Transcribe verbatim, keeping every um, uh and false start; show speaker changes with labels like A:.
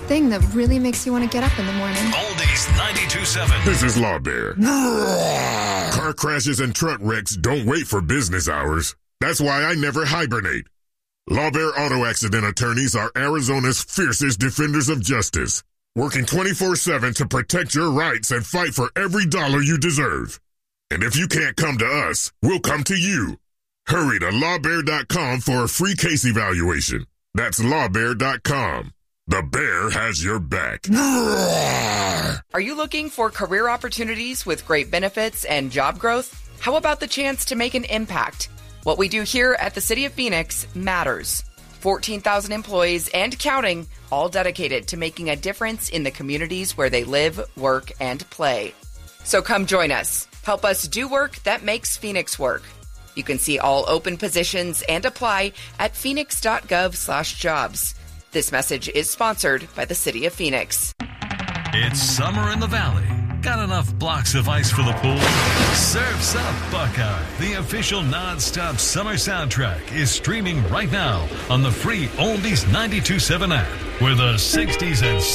A: thing that really makes you want to get up in the morning.
B: Oldies ninety-two point seven.
C: This is Law Bear. Car crashes and truck wrecks don't wait for business hours. That's why I never hibernate. Law Bear Auto Accident Attorneys are Arizona's fiercest defenders of justice, working twenty-four seven to protect your rights and fight for every dollar you deserve. And if you can't come to us, we'll come to you. Hurry to law bear dot com for a free case evaluation. That's law bear dot com. The bear has your back.
D: Are you looking for career opportunities with great benefits and job growth? How about the chance to make an impact? What we do here at the City of Phoenix matters. fourteen thousand employees and counting, all dedicated to making a difference in the communities where they live, work, and play. So come join us. Help us do work that makes Phoenix work. You can see all open positions and apply at phoenix dot gov slash jobs. This message is sponsored by the City of Phoenix.
B: It's summer in the Valley. Got enough blocks of ice for the pool? Surf's Up Buckeye, the official non-stop summer soundtrack, is streaming right now on the free Oldies ninety-two point seven app, where the sixties and